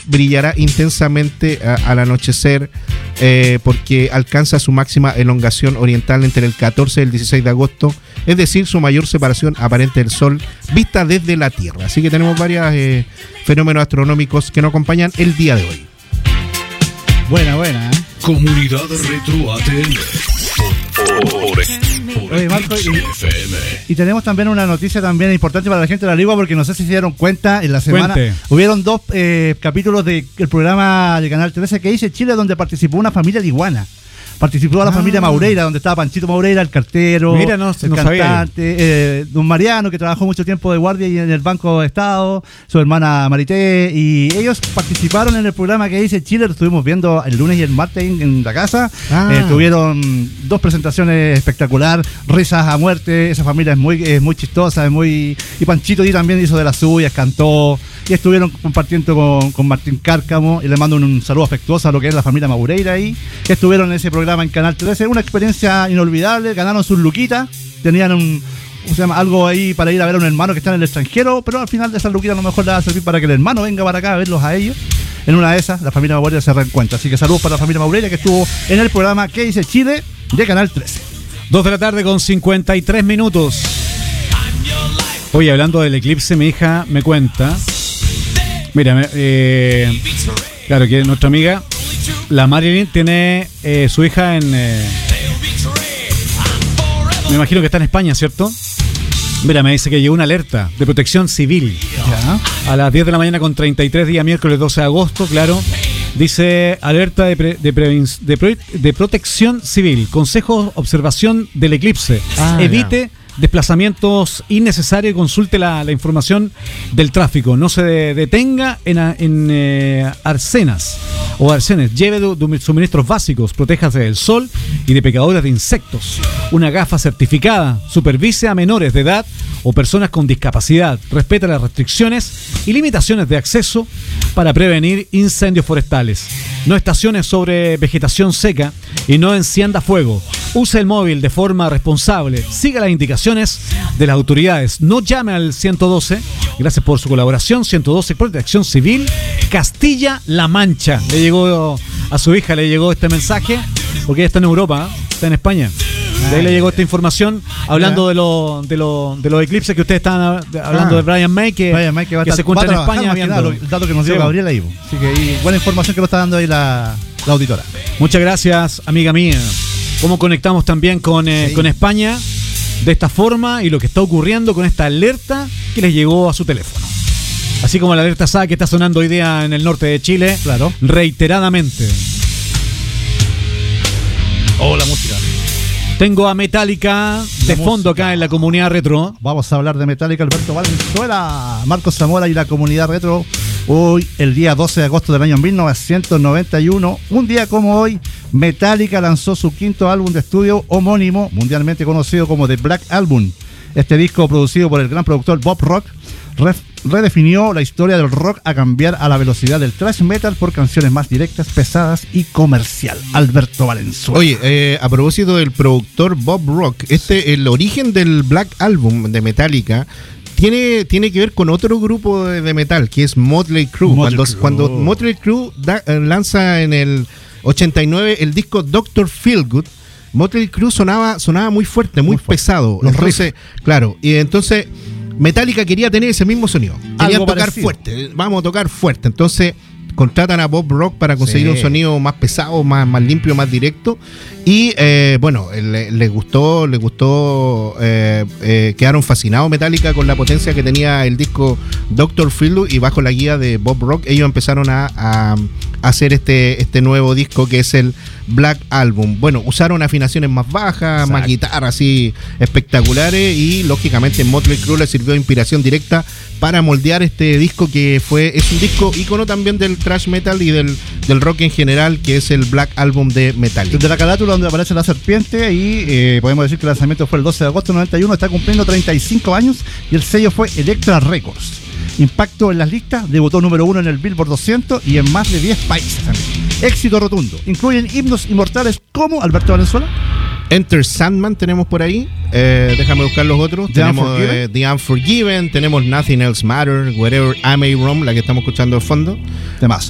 Venus brillará intensamente al anochecer porque alcanza su máxima elongación oriental entre el 14 y el 16 de agosto, es decir, su mayor separación aparente del Sol vista desde la Tierra. Así que tenemos varios fenómenos astronómicos que nos acompañan el día de hoy. Buena, ¿eh? Comunidad Retro ATL. Oye, Marco, y tenemos también una noticia también importante para la gente de la Ligua, porque no sé si se dieron cuenta, en la semana hubieron 2 capítulos del programa de Canal 13 que hice Chile, donde participó una familia de iguana. Participó la familia Maureira, donde estaba Panchito Maureira, el cartero, el cantante, don Mariano, que trabajó mucho tiempo de guardia y en el Banco de Estado, su hermana Marité, y ellos participaron en el programa que dice Chile. Lo estuvimos viendo el lunes y el martes en la casa. Tuvieron 2 presentaciones espectacular, risas a muerte. Esa familia es muy chistosa, y Panchito y también hizo de las suyas, cantó, y estuvieron compartiendo con Martín Cárcamo, y le mando un saludo afectuoso a lo que es la familia Maureira ahí, que estuvieron en ese programa en Canal 13, una experiencia inolvidable. Ganaron sus luquitas, tenían algo ahí para ir a ver a un hermano que está en el extranjero, pero al final de esas luquitas a lo mejor le va a servir para que el hermano venga para acá a verlos a ellos. En una de esas, la familia Maureira se reencuentra. Así que saludos para la familia Maureira, que estuvo en el programa ¿Qué dice Chile? De Canal 13. 2 de la tarde con 53 minutos. Oye, hablando del eclipse, mi hija me cuenta. Mira, claro que nuestra amiga la Marilyn tiene su hija en... me imagino que está en España, ¿cierto? Mira, me dice que llegó una alerta de protección civil. A las 10 de la mañana con 33 días, miércoles 12 de agosto, claro. Dice alerta de protección civil. Consejo, observación del eclipse. Evite desplazamientos innecesarios y consulte la información del tráfico. No se detenga en arcenas o arcenes. Lleve suministros básicos. Protéjase del sol y de picadores de insectos. Una gafa certificada. Supervise a menores de edad o personas con discapacidad. Respeta las restricciones y limitaciones de acceso para prevenir incendios forestales. No estacione sobre vegetación seca y no encienda fuego. Use el móvil de forma responsable. Siga las indicaciones de las autoridades. No llame al 112. Gracias por su colaboración. 112 Protección Civil Castilla-La Mancha. Le llegó a su hija, le llegó este mensaje, porque ella está en Europa, está en España. De ahí le llegó esta información, hablando de los eclipses que ustedes estaban hablando de Brian May, que se encuentra en España viendo el dato que nos dio Gabriela ahí. Así que buena información que nos está dando ahí la auditora. Muchas gracias, amiga mía. Cómo conectamos también con España de esta forma, y lo que está ocurriendo con esta alerta que les llegó a su teléfono. Así como la alerta SAA que está sonando hoy día en el norte de Chile, claro, reiteradamente. La música. Tengo a Metallica de fondo acá en la comunidad retro. Vamos a hablar de Metallica, Alberto Valenzuela, Marcos Zamora y la comunidad retro. Hoy, el día 12 de agosto del año 1991, un día como hoy, Metallica lanzó su 5º álbum de estudio homónimo, mundialmente conocido como The Black Album. Este disco, producido por el gran productor Bob Rock, redefinió la historia del rock a cambiar a la velocidad del thrash metal por canciones más directas, pesadas y comercial. Alberto Valenzuela. Oye, a propósito del productor Bob Rock, el origen del Black Album de Metallica tiene que ver con otro grupo de metal, que es Motley Crue. Cuando Motley Crue lanza en el 89 el disco Dr. Feelgood, Motley Crue sonaba muy fuerte, muy pesado. Entonces, claro, y entonces Metallica quería tener ese mismo sonido. Quería tocar fuerte. Vamos a tocar fuerte. Entonces contratan a Bob Rock para conseguir un sonido más pesado, más limpio, más directo. Y les gustó, quedaron fascinados Metallica con la potencia que tenía el disco Dr. Feelgood, y bajo la guía de Bob Rock ellos empezaron a hacer este nuevo disco que es el Black Album. Bueno, usaron afinaciones más bajas, más guitarras así espectaculares, y lógicamente Motley Crue le sirvió de inspiración directa para moldear este disco, que es un disco ícono también del thrash metal y del rock en general, que es el Black Album de Metallica. Desde la carátula donde aparece la serpiente, y podemos decir que el lanzamiento fue el 12 de agosto de 91, está cumpliendo 35 años, y el sello fue Elektra Records. Impacto en las listas, debutó número 1 en el Billboard 200 y en más de 10 países también. Éxito rotundo. Incluyen himnos inmortales como Alberto Valenzuela. Enter Sandman tenemos por ahí. Déjame buscar los otros. Tenemos The Unforgiven, tenemos Nothing Else Matters, Wherever I May Roam, la que estamos escuchando de fondo. Temazo.